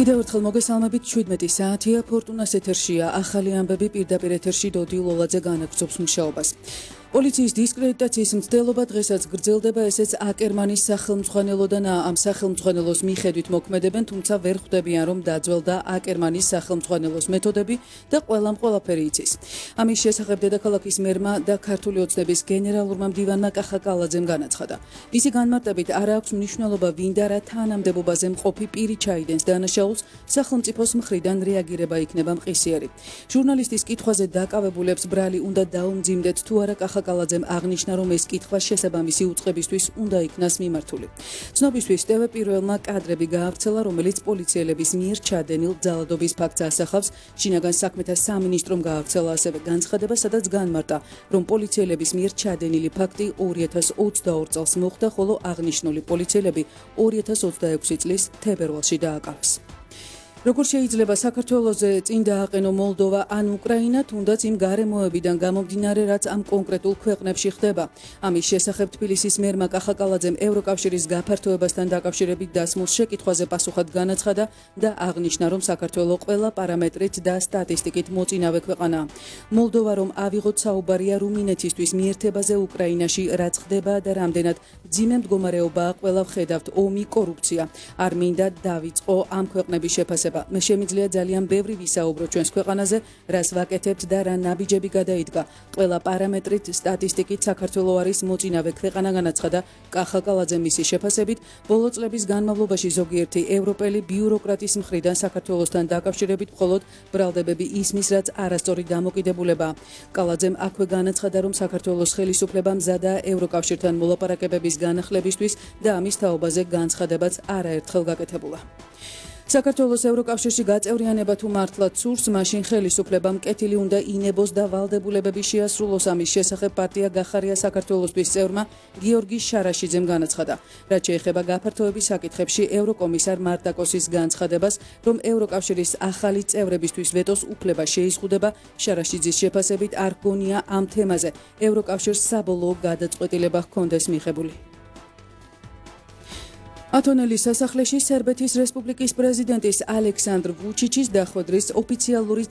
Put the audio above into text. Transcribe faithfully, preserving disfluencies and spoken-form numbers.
კიდევ ერთხელ მოგესალმებით, შვიდმეტი საათია, ფორტუნას ეთერშია, ახალი ამბები პირდაპირ ეთერში დოდი ლოლაძე განაგრძობს მუშაობას. პოლიციის დისკრედიტაციის მცდელობა დღესაც გრძელდება, ესეც აკერმანის სახელმძღვანელოდან ამ სახელმძღვანელოს მიხედვით მოქმედებენ, თუმცა ვერ ხვდებიან, რომ დაძველდა აკერმანის სახელმძღვანელოს მეთოდები და ყველამ ყველაფერი იცის. ამის შესახებ დედაქალაქის მერმა და ქართული ოცნების გენერალურმა მდივანმა კახა კალაძემ განაცხადა. მისი განმარტებით არ აქვს მნიშვნელობა ვინ და რა თანამდებობაზე მყოფი პირი ჩაიდენს დანაშაულს, სახელმწიფოს მხრიდან რეაგირება იქნება მყისიერი. ჟურნალისტის კითხვაზე დაკავებულებს ბრალი უნდა დაუმძიმდეთ თუ არა კახა კალაძემ აღნიშნა, რომ ეს კითხვა შესაბამისი უწყებისთვის უნდა იქნას მიმართული. ცნობისთვის ტევ პირველმა კადრები გაავრცელა, რომელიც პოლიციელების მიერ ჩადენილ ძალადობის ფაქტს ასახავს. შინაგან საქმეთა სამინისტრომ გაავრცელა ასევე განცხადება, სადაც განმარტა, რომ პოლიციელების მიერ ჩადენილი ფაქტი ორი ათას ოცდაორ წელს მოხდა, ხოლო აღნიშნული პოლიციელები ორი ათას ოცდაექვსი წლის თებერვალში დააკავეს. როგორ შეიძლება საქართველოზე წინ დააყენო მოლდოვა ან უკრაინა, თუნდაც იმ გარემოებიდან გამომდინარე, რაც ამ კონკრეტულ ქვეყნებში ხდება. ამის შესახებ თბილისის მერმა კახა კალაძემ ევროკავშირის გაფართოებასთან დაკავშირებით დასმულ შეკითხვაზე პასუხად განაცხადა და აღნიშნა, რომ საქართველო ყველა პარამეტრით და სტატისტიკით მოწინავე ქვეყანაა. მოლდოვა რომ ავიღოთ საუბარია რუმინეთისთვის მიერთებაზე უკრაინაში, რაც ხდება და რამდენად მძიმე მდგომარეობაა, ყველა ვხედავთ, ომი, კორუფცია. არ მინდა დავიწყო ამ ქვეყნების შეფასება. მე შემიძლია ძალიან ბევრი ვისაუბრო ჩვენს ქვეყანაზე, რას ვაკეთებთ და რა ნაბიჯები გადაიდგა. ყველა პარამეტრით, სტატისტიკით საქართველო არის მოწინავე ქვეყანა, განაცხადა კახა კალაძემ. მისი შეფასებით, ბოლო წლების განმავლობაში ზოგიერთი ევროპელი ბიუროკრატის მხრიდან საქართველოსთან დაკავშირებით მხოლოდ ბრალდებები ისმის, რაც არასწორი დამოკიდებულებაა. კალაძემ აქვე განაცხადა, რომ საქართველოს ხელისუფლება მზადაა ევროკავშირთან მოლაპარაკებების განახლებისთვის და ამის თაობაზე განცხადებაც არაერთხელ გაკეთებულა. საქართველოს ევროკავშირში გაწევრიანება თუ მართლაც სურს, მაშინ ხელისუფლებამ კეთილი უნდა ინებოს და ვალდებულებები შეასრულოს. ამის შესახებ პარტია გახარია საქართველოსთვის წევრმა გიორგი შარაშიძემ განაცხადა. რაც შეეხება გაფართოების საკითხებში ევროკომისარ მარტაკოსის განცხადებას, რომ ევროკავშირის ახალი წევრებისთვის ვეტოს უფლება შეიზღუდება, შარაშიძის შეფასებით არ გონია ამ თემაზე ევროკავშირს საბოლოო გადაწყვეტილება ჰქონდეს მიღებული. ათონელის სასახლეში სერბეთის რესპუბლიკის პრეზიდენტის ალექსანდრ ვუჩიჩის დახვედრის ოფიციალური